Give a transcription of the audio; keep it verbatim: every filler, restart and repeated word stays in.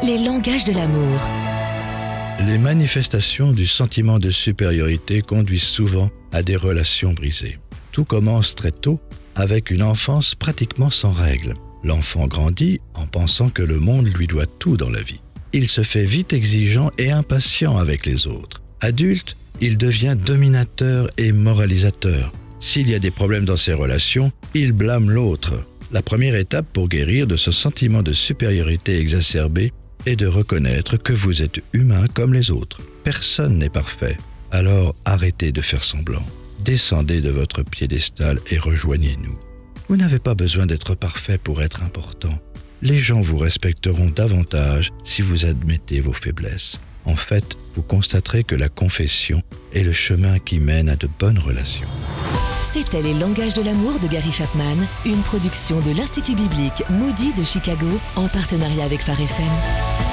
Les langages de l'amour. Les manifestations du sentiment de supériorité conduisent souvent à des relations brisées. Tout commence très tôt, avec une enfance pratiquement sans règles. L'enfant grandit en pensant que le monde lui doit tout dans la vie. Il se fait vite exigeant et impatient avec les autres. Adulte, il devient dominateur et moralisateur. S'il y a des problèmes dans ses relations, il blâme l'autre. La première étape pour guérir de ce sentiment de supériorité exacerbé est de reconnaître que vous êtes humain comme les autres. Personne n'est parfait. Alors arrêtez de faire semblant. Descendez de votre piédestal et rejoignez-nous. Vous n'avez pas besoin d'être parfait pour être important. Les gens vous respecteront davantage si vous admettez vos faiblesses. En fait, vous constaterez que la confession est le chemin qui mène à de bonnes relations. C'était Les langages de l'amour de Gary Chapman, une production de l'Institut biblique Moody de Chicago en partenariat avec Phare F M.